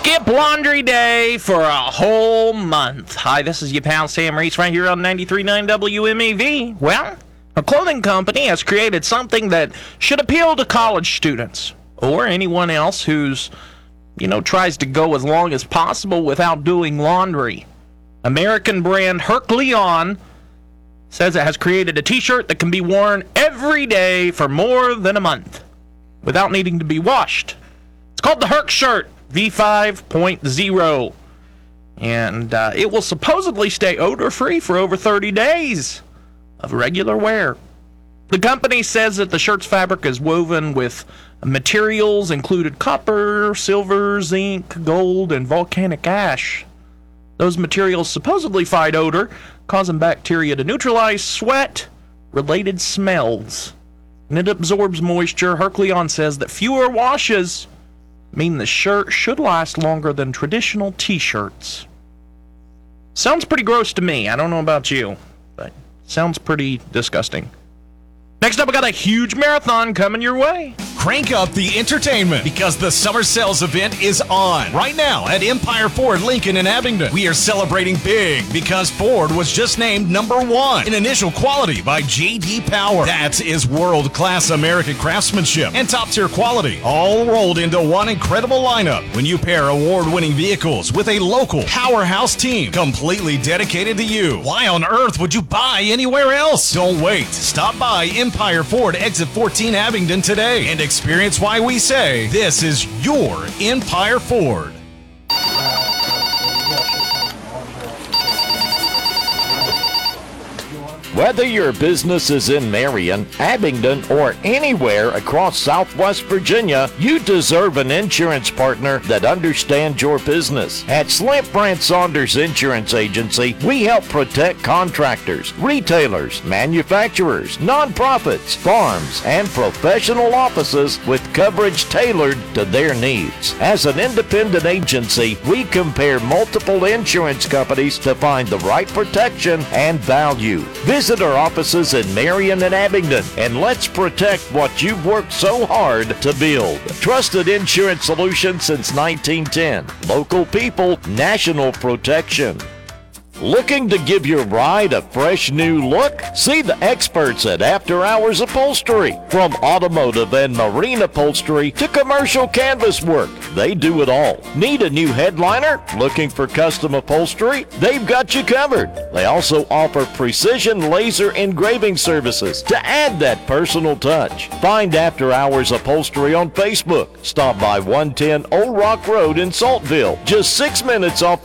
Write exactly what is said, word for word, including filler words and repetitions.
Skip laundry day for a whole month. Hi, this is your pal Sam Reese right here on ninety-three point nine W M E V. Well, a clothing company has created something that should appeal to college students or anyone else who's, you know, tries to go as long as possible without doing laundry. American brand Herculeon says it has created a t-shirt that can be worn every day for more than a month without needing to be washed. It's called the Herc Shirt V five point oh, and uh, it will supposedly stay odor-free for over thirty days of regular wear. The company says that the shirt's fabric is woven with materials included copper, silver, zinc, gold, and volcanic ash. Those materials supposedly fight odor, causing bacteria to neutralize sweat-related smells. And it absorbs moisture. Herculeon says that fewer washes mean the shirt should last longer than traditional t-shirts. Sounds pretty gross to me. I don't know about you, but sounds pretty disgusting. Next up, we got a huge marathon coming your way. Crank up the entertainment because the summer sales event is on right now at Empire Ford Lincoln in Abingdon. We are celebrating big because Ford was just named number one in initial quality by J D Power. That is world-class American craftsmanship and top-tier quality, all rolled into one incredible lineup. When you pair award-winning vehicles with a local powerhouse team completely dedicated to you, why on earth would you buy anywhere else? Don't wait. Stop by Empire Ford Exit fourteen Abingdon today and experience why we say this is your Empire Ford. Whether your business is in Marion, Abingdon, or anywhere across Southwest Virginia, you deserve an insurance partner that understands your business. At Slant Brandt Saunders Insurance Agency, we help protect contractors, retailers, manufacturers, nonprofits, farms, and professional offices with coverage tailored to their needs. As an independent agency, we compare multiple insurance companies to find the right protection and value. Visit Visit our offices in Marion and Abingdon, and let's protect what you've worked so hard to build. Trusted insurance solution since nineteen ten. Local people, national protection. Looking to give your ride a fresh new look? See the experts at After Hours Upholstery. From automotive and marine upholstery to commercial canvas work, they do it all. Need a new headliner? Looking for custom upholstery? They've got you covered. They also offer precision laser engraving services to add that personal touch. Find After Hours Upholstery on Facebook. Stop by one ten Old Rock Road in Saltville, just six minutes off